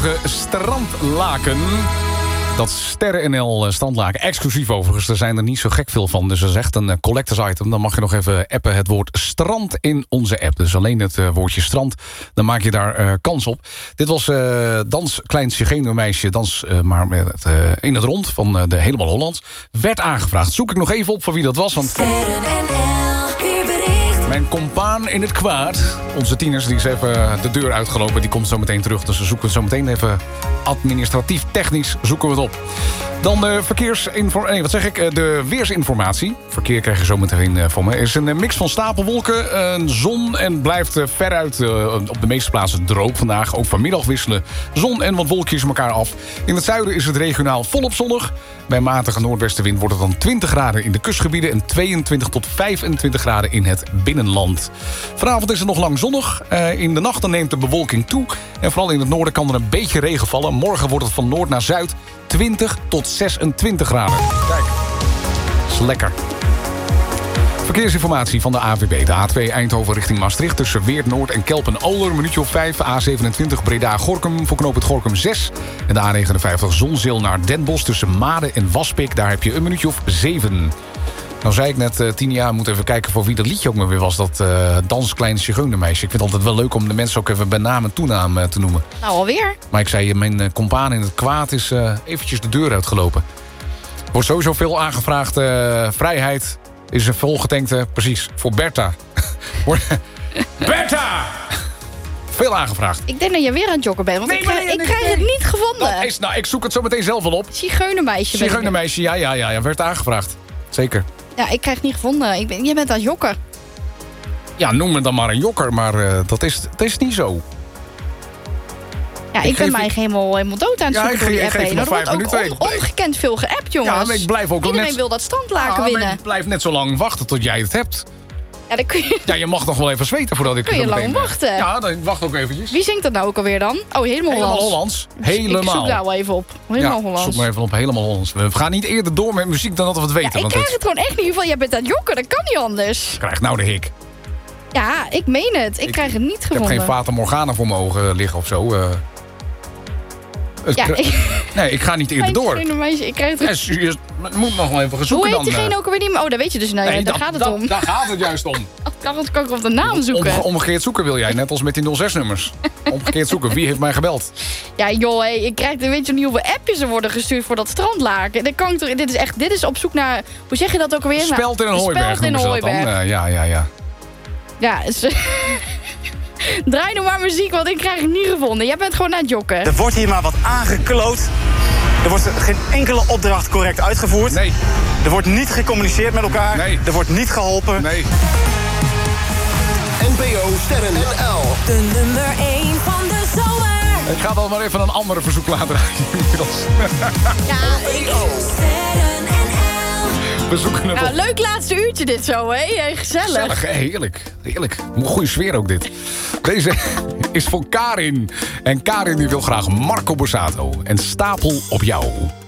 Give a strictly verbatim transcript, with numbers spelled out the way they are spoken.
prachtige strandlaken. Dat Sterren N L strandlaken, exclusief overigens. Er zijn er niet zo gek veel van. Dus dat is echt een collectors item. Dan mag je nog even appen het woord strand in onze app. Dus alleen het uh, woordje strand. Dan maak je daar uh, kans op. Dit was uh, Dans Klein Zigeunermeisje. Dans uh, maar met het, uh, in het rond van uh, de Helemaal Hollands. Werd aangevraagd. Zoek ik nog even op van wie dat was. Want mijn compaan in het kwaad. Onze tieners die is even de deur uitgelopen. Die komt zo meteen terug. Dus we zoeken zo meteen even administratief, technisch zoeken we het op. Dan de verkeersinformatie. Nee, wat zeg ik? De weersinformatie. Verkeer krijg je zo meteen van me. Is een mix van stapelwolken, een zon en blijft veruit op de meeste plaatsen droog vandaag. Ook vanmiddag wisselen zon en wat wolkjes elkaar af. In het zuiden is het regionaal volop zonnig. Bij matige noordwestenwind wordt het dan twintig graden in de kustgebieden en tweeëntwintig tot vijfentwintig graden in het binnenland. Vanavond is het nog lang zonnig. In de nacht dan neemt de bewolking toe. En vooral in het noorden kan er een beetje regen vallen. Morgen wordt het van noord naar zuid twintig tot zesentwintig graden. Kijk, is lekker. Verkeersinformatie van de A W B. De A twee Eindhoven richting Maastricht tussen Weert Noord en Kelpen-Oler. Minuutje op vijf. A zevenentwintig Breda-Gorkum voor knooppunt Gorkum zes. En de A negenenvijftig Zonzeel naar Den Bosch tussen Maden en Waspik. Daar heb je een minuutje of zeven. Nou zei ik net, uh, tien jaar, moet even kijken voor wie dat liedje ook maar weer was. Dat uh, Dans Klein Zigeunermeisje. Ik vind het altijd wel leuk om de mensen ook even bij naam en toenaam uh, te noemen. Nou, alweer. Maar ik zei, mijn uh, compaan in het kwaad is uh, eventjes de deur uitgelopen. Wordt sowieso veel aangevraagd. Uh, vrijheid is een volgetankte, precies, voor Bertha. Bertha! Veel aangevraagd. Ik denk dat je weer aan het joggen bent, want nee, ik, nee, nee, ik krijg nee. het niet gevonden. Dat is, nou, ik zoek het zo meteen zelf wel op. Zigeunermeisje. Zigeunermeisje, ja, ja, ja, ja, werd aangevraagd. Zeker. Ja, ik krijg het niet gevonden. Ik ben, jij bent aan het jokken. Ja, noem me dan maar een jokker, maar uh, dat, is, dat is niet zo. Ja, ik, ik ben mij helemaal, helemaal dood aan het zoeken door die app heen. Er wordt ook on, ongekend veel geappt, jongens. Ja, maar ik blijf ook Iedereen net... wil dat strandlaken ja, winnen. Ik blijf net zo lang wachten tot jij het hebt. Ja, dan kun je... ja, je mag nog wel even zweten voordat ik... Kun je lang meteen... wachten. Ja, dan wacht ook eventjes. Wie zingt dat nou ook alweer dan? Oh, helemaal, helemaal Hollands. Hollands. Helemaal. Ik zoek daar wel even op. Helemaal ja, Hollands. zoek maar even op. Helemaal Hollands. We gaan niet eerder door met muziek dan dat we het weten. Ja, ik want krijg het... het gewoon echt niet van. Jij bent aan het jokken, dat kan niet anders. Krijg nou de hik. Ja, ik meen het. Ik, ik krijg het niet gevonden. Ik heb geen Fata Morgana voor mijn ogen liggen of zo. Uh... Ja, ik... Nee, ik ga niet eerder door. Meisje, ik krijg het... Ja, je moet nog wel even gaan zoeken. Hoe heet dan, diegene ook alweer niet meer? Oh, dat weet je dus. Nou, nee, daar gaat het da, om. Daar gaat het juist om. Kan ik op de naam zoeken? Om, omgekeerd zoeken wil jij, net als met die nul zes nummers. Omgekeerd zoeken. Wie heeft mij gebeld? Ja, joh, hey, ik krijg, weet je niet hoeveel appjes er worden gestuurd voor dat strandlaken. Dat kan ik toch, dit is echt, dit is op zoek naar, hoe zeg je dat ook alweer? Speld in een hooiberg noemen ze dat dan. Uh, ja, ja, ja. Ja, is... Draai nou maar muziek, want ik krijg het niet gevonden. Jij bent gewoon aan het jokken. Er wordt hier maar wat aangekloot. Er wordt geen enkele opdracht correct uitgevoerd. Nee. Er wordt niet gecommuniceerd met elkaar. Nee. Er wordt niet geholpen. Nee. N P O Sterren N L. De nummer één van de zomer. Ik ga dan maar even een andere verzoek laten. Ja, ik... Sterren N L. We zoeken het nou, op. leuk laatste uurtje dit zo, hè? Hey, gezellig. Gezellig, heerlijk. Heerlijk. Goeie sfeer ook dit. Deze is voor Karin. En Karin die wil graag Marco Borsato. En Stapel op jou.